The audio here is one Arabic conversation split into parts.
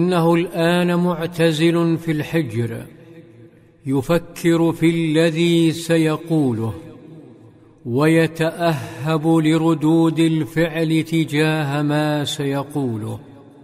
إنه الآن معتزل في الحجر يفكر في الذي سيقوله ويتأهب لردود الفعل تجاه ما سيقوله،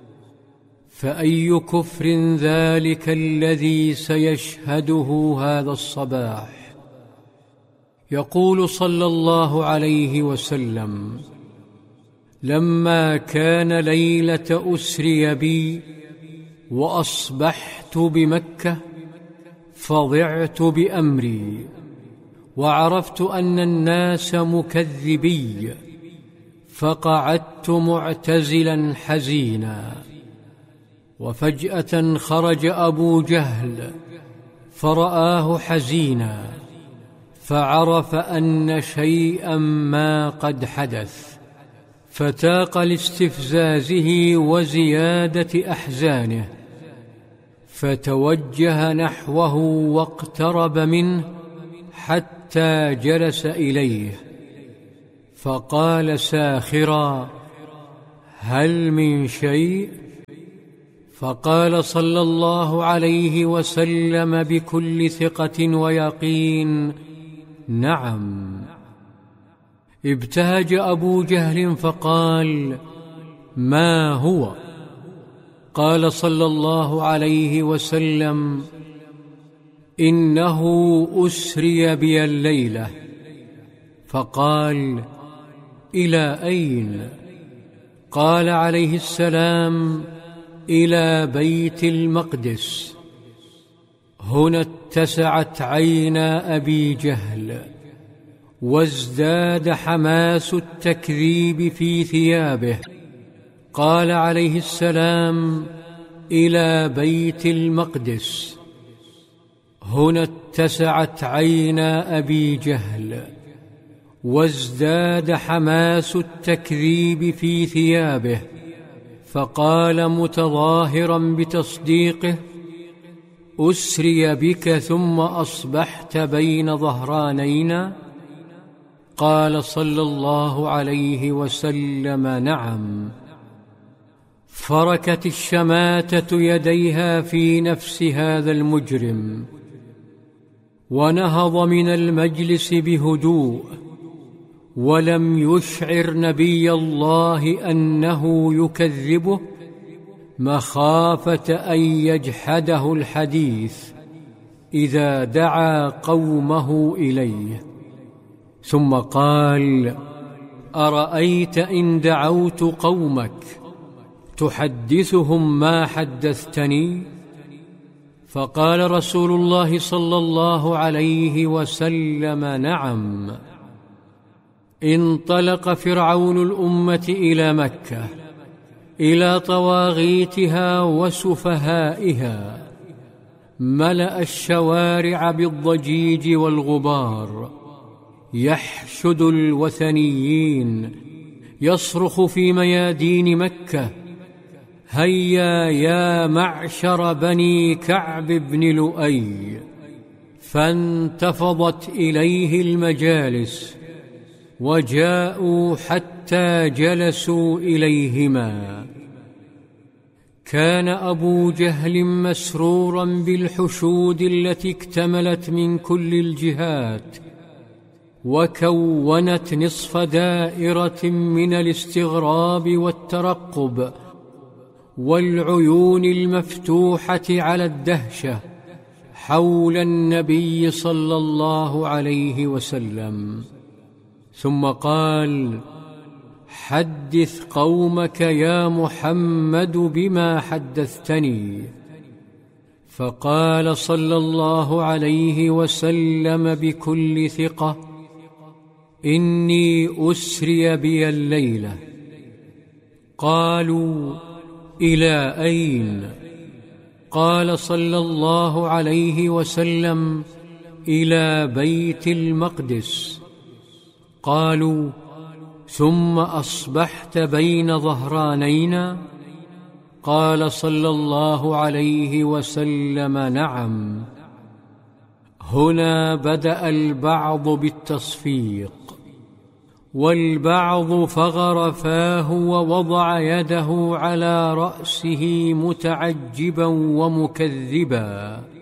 فأي كفر ذلك الذي سيشهده هذا الصباح. يقول صلى الله عليه وسلم: لما كان ليلة أسري بي وأصبحت بمكة فضعت بأمري، وعرفت أن الناس مكذبي، فقعدت معتزلا حزينا. وفجأة خرج أبو جهل فرآه حزينا، فعرف أن شيئا ما قد حدث، فتاق لاستفزازه وزيادة أحزانه، فتوجه نحوه واقترب منه حتى جلس إليه، فقال ساخرا: هل من شيء؟ فقال صلى الله عليه وسلم بكل ثقة ويقين: نعم. ابتهج أبو جهل فقال: ما هو؟ قال صلى الله عليه وسلم: إنه أسري بي الليلة. فقال: إلى أين؟ قال عليه السلام: إلى بيت المقدس. هنا اتسعت عينا أبي جهل، وازداد حماس التكذيب في ثيابه. قال عليه السلام: إلى بيت المقدس. هنا اتسعت عينا أبي جهل، وازداد حماس التكذيب في ثيابه، فقال متظاهرا بتصديقه: أسري بك ثم أصبحت بين ظهرانينا؟ قال صلى الله عليه وسلم: نعم. فركت الشماتة يديها في نفس هذا المجرم، ونهض من المجلس بهدوء، ولم يشعر نبي الله أنه يكذبه، مخافة أن يجحده الحديث إذا دعا قومه إليه. ثم قال: أرأيت إن دعوت قومك تحدثهم ما حدثتني؟ فقال رسول الله صلى الله عليه وسلم: نعم. انطلق فرعون الأمة إلى مكة، إلى طواغيتها وسفهائها، ملأ الشوارع بالضجيج والغبار، يحشد الوثنيين، يصرخ في ميادين مكة: هيا يا معشر بني كعب بن لؤي. فانتفضت إليه المجالس، وجاءوا حتى جلسوا إليهما. كان أبو جهل مسرورا بالحشود التي اكتملت من كل الجهات، وكونت نصف دائرة من الاستغراب والترقب والعيون المفتوحة على الدهشة حول النبي صلى الله عليه وسلم. ثم قال: حدث قومك يا محمد بما حدثتني. فقال صلى الله عليه وسلم بكل ثقة: إني أسري بي الليلة. قالوا: إلى أين؟ قال صلى الله عليه وسلم: إلى بيت المقدس. قالوا: ثم أصبحت بين ظهرانينا؟ قال صلى الله عليه وسلم: نعم. هنا بدأ البعض بالتصفيق، والبعض فغر فاه ووضع يده على رأسه متعجبا ومكذبا.